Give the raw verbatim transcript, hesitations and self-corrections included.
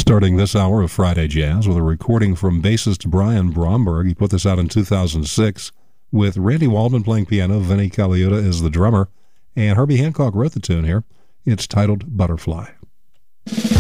Starting this hour of Friday Jazz with a recording from bassist Brian Bromberg. He put this out in two thousand six with Randy Waldman playing piano, Vinnie Colaiuta is the drummer, and Herbie Hancock wrote the tune here. It's titled Butterfly.